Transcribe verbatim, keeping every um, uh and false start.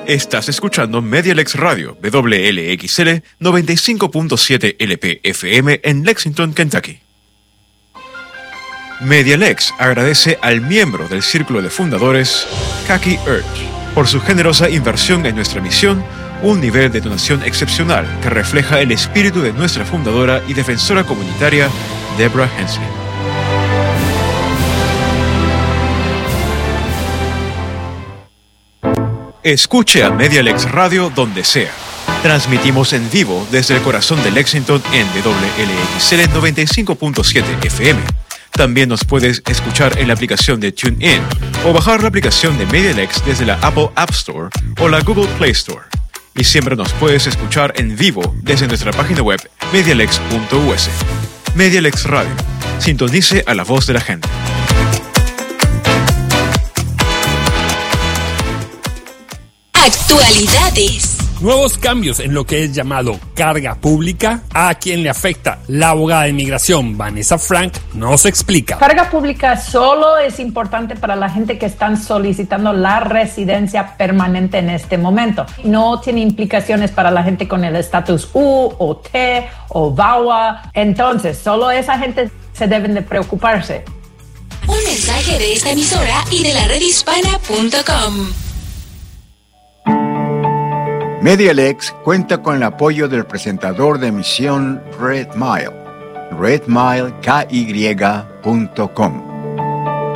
Estás escuchando Medialex Radio, W L X L noventa y cinco punto siete L P F M en Lexington, Kentucky. Medialex agradece al miembro del Círculo de Fundadores, Kaki Urch, por su generosa inversión en nuestra misión, un nivel de donación excepcional que refleja el espíritu de nuestra fundadora y defensora comunitaria, Deborah Hensley. Escuche a Medialex Radio donde sea. Transmitimos en vivo desde el corazón de Lexington en W L X L noventa y cinco punto siete F M. También nos puedes escuchar en la aplicación de TuneIn o bajar la aplicación de Medialex desde la Apple App Store o la Google Play Store. Y siempre nos puedes escuchar en vivo desde nuestra página web medialex punto u s. Medialex Radio. Sintonice a la voz de la gente. Actualidades. Nuevos cambios en lo que es llamado carga pública. A quien le afecta, la abogada de inmigración Vanessa Frank nos explica. Carga pública solo es importante para la gente que están solicitando la residencia permanente en este momento. No tiene implicaciones para la gente con el estatus U o T o V A W A. Entonces, solo esa gente se deben de preocuparse. Un mensaje de esta emisora y de la red hispana punto com. Medialex cuenta con el apoyo del presentador de emisión Red Mile, red mile k y punto com.